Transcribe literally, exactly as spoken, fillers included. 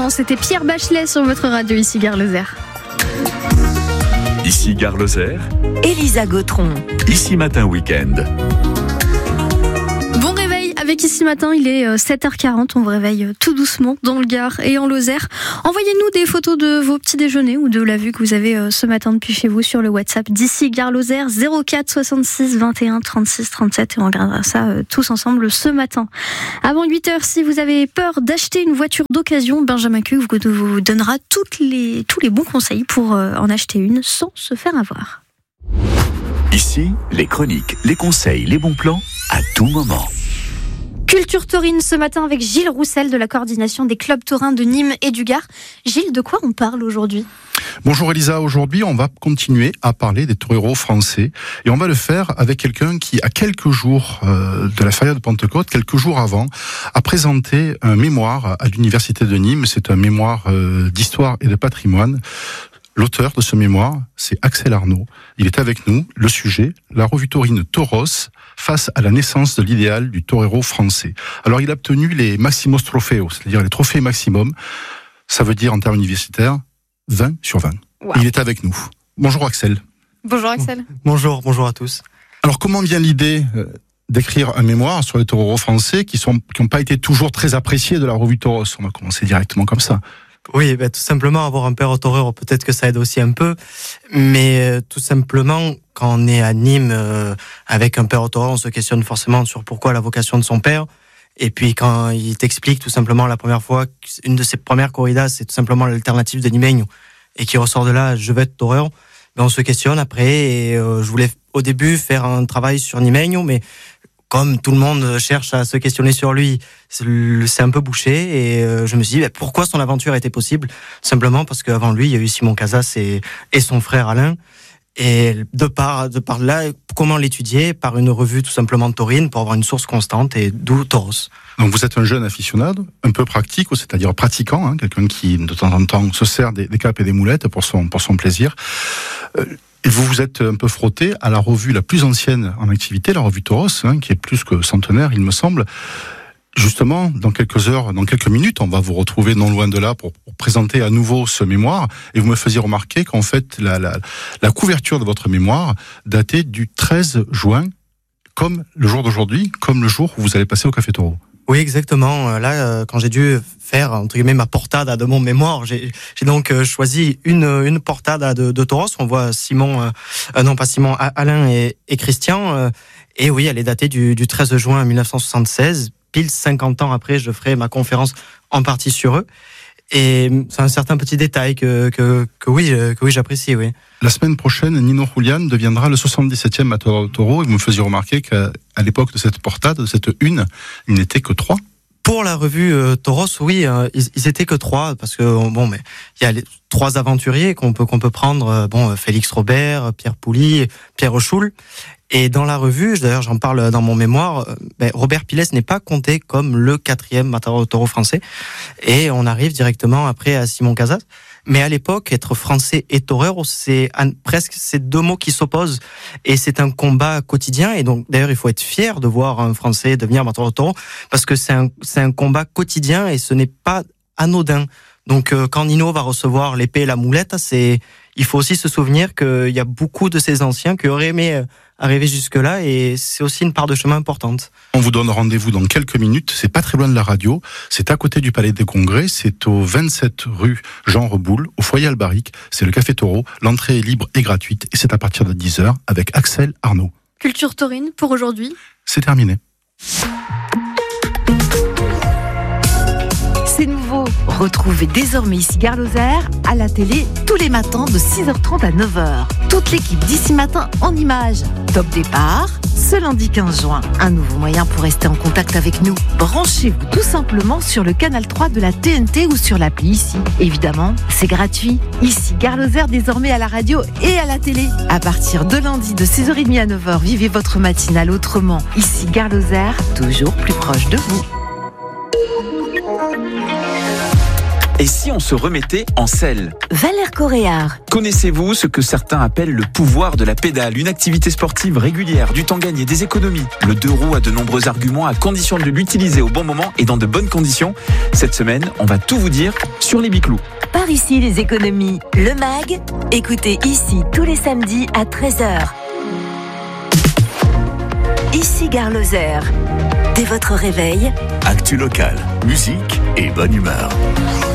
avant, c'était Pierre Bachelet sur votre radio, ici Gare Lozère. Ici Gare Lozère, Elisa Gautron. Ici Matin Week-end. Bon réveil avec Ici Matin, il est sept heures quarante, on vous réveille tout doucement dans le Gard et en Lozère. Envoyez-nous des photos de vos petits déjeuners ou de la vue que vous avez ce matin depuis chez vous sur le WhatsApp d'Ici Gare Lozère zéro quatre soixante-six vingt et un trente-six trente-sept et on regardera ça tous ensemble ce matin. Avant huit heures, si vous avez peur d'acheter une voiture d'occasion, Benjamin Cuc vous donnera toutes les, tous les bons conseils pour en acheter une sans se faire avoir. Ici, les chroniques, les conseils, les bons plans, à tout moment. Culture taurine ce matin avec Gilles Roussel de la coordination des clubs taurins de Nîmes et du Gard. Gilles, de quoi on parle aujourd'hui ? Bonjour Elisa, aujourd'hui on va continuer à parler des toreros français et on va le faire avec quelqu'un qui, à quelques jours euh, de la feria de Pentecôte, quelques jours avant, a présenté un mémoire à l'université de Nîmes. C'est un mémoire euh, d'histoire et de patrimoine. L'auteur de ce mémoire, c'est Axel Arnaud. Il est avec nous. Le sujet, la revue taurine Toros, face à la naissance de l'idéal du torero français. Alors, il a obtenu les Maximos Trofeos, c'est-à-dire les trophées maximum. Ça veut dire, en termes universitaires, vingt sur vingt. Wow. Il est avec nous. Bonjour Axel. Bonjour Axel. Bonjour, bonjour à tous. Alors, comment vient l'idée d'écrire un mémoire sur les toreros français qui sont, qui n'ont pas été toujours très appréciés de la revue Toros ? On va commencer directement comme ça. Oui, ben, tout simplement, avoir un père torero, peut-être que ça aide aussi un peu, mais euh, tout simplement, quand on est à Nîmes euh, avec un père torero, on se questionne forcément sur pourquoi la vocation de son père, et puis quand il t'explique tout simplement la première fois, une de ses premières corridas, c'est tout simplement l'alternative de Limeño, et qui ressort de là, je vais être torero, ben, on se questionne après, et euh, je voulais au début faire un travail sur Limeño, mais comme tout le monde cherche à se questionner sur lui, c'est un peu bouché et je me suis dit bah, pourquoi son aventure était possible ? Simplement parce qu'avant lui, il y a eu Simon Casas et, et son frère Alain. Et de par, de par là, comment l'étudier ? Par une revue tout simplement taurine pour avoir une source constante et d'où Toros. Donc vous êtes un jeune aficionado, un peu pratique, c'est-à-dire pratiquant, hein, quelqu'un qui de temps en temps se sert des, des capes et des moulettes pour son, pour son plaisir. Euh, Et vous vous êtes un peu frotté à la revue la plus ancienne en activité, la revue Toros, hein, qui est plus que centenaire, il me semble. Justement, dans quelques heures, dans quelques minutes, on va vous retrouver non loin de là pour, pour présenter à nouveau ce mémoire. Et vous me faisiez remarquer qu'en fait, la, la, la couverture de votre mémoire datait du treize juin, comme le jour d'aujourd'hui, comme le jour où vous allez passer au Café Taureau. Oui, exactement. Là, quand j'ai dû faire, entre guillemets, ma portada de mon mémoire, j'ai, j'ai donc choisi une, une portada de, de Toros. On voit Simon, euh, non pas Simon, Alain et, et Christian. Et oui, elle est datée du, du treize juin mille neuf cent soixante-seize. Pile cinquante ans après, je ferai ma conférence en partie sur eux. Et c'est un certain petit détail que, que, que oui, que oui, j'apprécie, oui. La semaine prochaine, Nino Julian deviendra le soixante-dix-septième Matador Toro et vous me faisiez remarquer qu'à à l'époque de cette portade, de cette une, il n'était que trois. Pour la revue euh, Toros, oui, euh, ils, ils étaient que trois parce que bon, mais il y a les trois aventuriers qu'on peut qu'on peut prendre, euh, bon, Félix Robert, Pierre Pouly, Pierre Rochoul. Et dans la revue, d'ailleurs, j'en parle dans mon mémoire, ben, Robert Piles n'est pas compté comme le quatrième Matador Toro français. Et on arrive directement après à Simon Casas. Mais à l'époque, être français et torero, c'est un, presque ces deux mots qui s'opposent. Et c'est un combat quotidien. Et donc, d'ailleurs, il faut être fier de voir un Français devenir Matador Toro parce que c'est un, c'est un combat quotidien et ce n'est pas anodin. Donc, euh, quand Nino va recevoir l'épée et la moulette, c'est, il faut aussi se souvenir qu'il y a beaucoup de ces anciens qui auraient aimé euh, arriver jusque-là et c'est aussi une part de chemin importante. On vous donne rendez-vous dans quelques minutes, c'est pas très loin de la radio, c'est à côté du Palais des Congrès, c'est au vingt-sept rue Jean Reboul, au foyer Albaric, c'est le Café Taureau, l'entrée est libre et gratuite et c'est à partir de dix heures avec Axel Arnaud. Culture taurine pour aujourd'hui. C'est terminé. C'est nouveau. Retrouvez désormais Ici Gare Lozère à la télé tous les matins de six heures trente à neuf heures. Toute l'équipe d'Ici Matin en images. Top départ, ce lundi quinze juin. Un nouveau moyen pour rester en contact avec nous. Branchez-vous tout simplement sur le canal trois de la T N T ou sur l'appli Ici. Évidemment, c'est gratuit. Ici Gare Lozère désormais à la radio et à la télé. À partir de lundi de six heures trente à neuf heures, vivez votre matinale autrement. Ici Gare Lozère, toujours plus proche de vous. Et si on se remettait en selle ? Valère Coréard. Connaissez-vous ce que certains appellent le pouvoir de la pédale ? Une activité sportive régulière, du temps gagné, des économies. Le deux roues a de nombreux arguments à condition de l'utiliser au bon moment et dans de bonnes conditions. Cette semaine, on va tout vous dire sur sur les Biclous. Par ici les économies, le M A G, écoutez ici tous les samedis à treize heures. Ici Gare Lozère. Dès votre réveil, Actu locale, musique et bonne humeur.